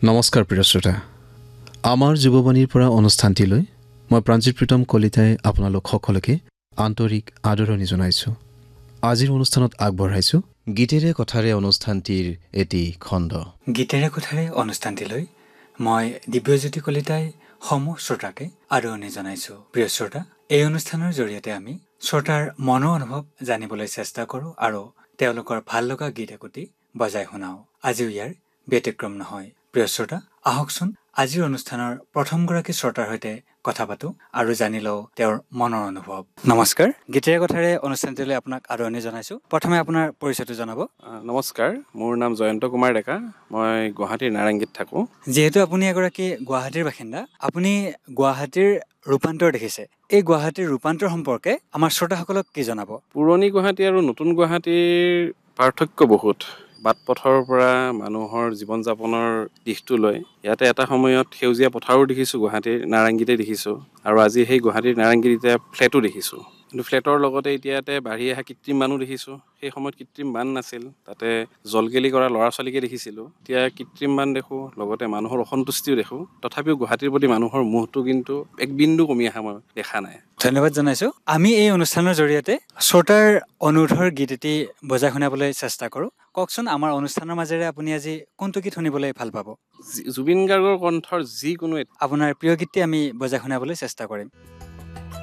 নমস্কাৰ প্ৰিয় শ্ৰোতা আমাৰ যুৱবাণীৰ পৰা অনুষ্ঠানটিলৈ মই প্ৰাঞ্জিত প্ৰীতম কলিতাই আপোনালোক সকলোকে আন্তৰিক আদৰণি জনাইছোঁ। আজিৰ অনুষ্ঠানত আগবঢ়াইছোঁ গীতেৰে কথাৰে অনুষ্ঠানটিৰ এটি খণ্ড। গীতেৰে কথাৰে অনুষ্ঠানটিলৈ মই দিব্যজ্যোতি কলিতাই সমূহ শ্ৰোতাকে আদৰণি জনাইছোঁ। প্ৰিয় শ্ৰোতা, এই অনুষ্ঠানৰ জৰিয়তে আমি শ্ৰোতাৰ মনৰ অনুভৱ জানিবলৈ চেষ্টা কৰোঁ আৰু তেওঁলোকৰ ভাল লগা গীত একোটি বজাই শুনাওঁ। আজিও ইয়াৰ ব্যতিক্ৰম নহয়। প্ৰিয় শ্ৰোতা, আহকচোন আজিৰ অনুষ্ঠানৰ প্ৰথমগৰাকী শ্ৰোতাৰ সৈতে কথা পাতো আৰু জানি লওঁ তেওঁৰ মনৰ অনুভৱ। নমস্কাৰ, গীতেৰে কথাৰে অনুষ্ঠানটিলৈ আপোনাক আদৰণি জনাইছোঁ। প্ৰথমে আপোনাৰ পৰিচয়টো জনাব। নমস্কাৰ, মোৰ নাম জয়ন্ত কুমাৰ ডেকা। মই গুৱাহাটীৰ নাৰেংগীত থাকোঁ। যিহেতু আপুনি এগৰাকী গুৱাহাটীৰ বাসিন্দা, আপুনি গুৱাহাটীৰ ৰূপান্তৰ দেখিছে। এই গুৱাহাটীৰ ৰূপান্তৰ সম্পৰ্কে আমাৰ শ্ৰোতাসকলক কি জনাব? পুৰণি গুৱাহাটী আৰু নতুন গুৱাহাটীৰ পাৰ্থক্য বহুত। বাট পথৰ পৰা মানুহৰ জীৱন যাপনৰ দিশটো লৈ ইয়াতে এটা সময়ত সেউজীয়া পথাৰো দেখিছোঁ, গুৱাহাটীৰ নাৰেংগীতে দেখিছোঁ, আৰু আজি সেই গুৱাহাটীৰ নাৰেংগীত এতিয়া ফ্লেটো দেখিছোঁ। কিন্তু ফ্লেটৰ লগতে এতিয়া ইয়াতে বাঢ়ি অহা কৃত্ৰিম বানো দেখিছোঁ। সেই সময়ত কৃত্ৰিম বান নাছিল, তাতে জলকেলি কৰা ল'ৰা ছোৱালীকে দেখিছিলোঁ। এতিয়া কৃত্ৰিম বান দেখোঁ, লগতে মানুহৰ অসন্তুষ্টিও দেখোঁ। তথাপিও গুৱাহাটীৰ প্ৰতি মানুহৰ মোহটো কিন্তু এক বিন্দু কমি অহা মই দেখা নাই। ধন্যবাদ জনাইছোঁ। আমি এই অনুষ্ঠানৰ জৰিয়তে শ্ৰোতাৰ অনুৰোধৰ গীত এটি বজাই শুনাবলৈ চেষ্টা কৰোঁ। কওকচোন, আমাৰ অনুষ্ঠানৰ মাজেৰে আপুনি আজি কোনটো গীত শুনিবলৈ ভাল পাব? জুবিন গাৰ্গৰ কণ্ঠৰ যিকোনো আপোনাৰ প্ৰিয় গীতটি আমি বজাই শুনাবলৈ চেষ্টা কৰিম।